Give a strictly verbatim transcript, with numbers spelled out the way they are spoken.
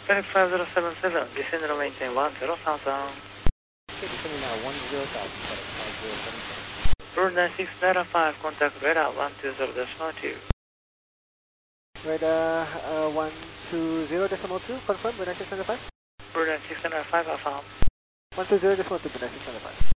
Phoenix five zero seven seven, descend and maintain one zero thousand. Okay, descending now one zero thousand, five zero seven seven. Bird nine six nine five, contact radar one two zero decimal two. Radar uh, one two zero decimal two, confirm, Bird nine six nine five? Bird nine six nine five, affirm. one two zero decimal two, Bird nine six nine five.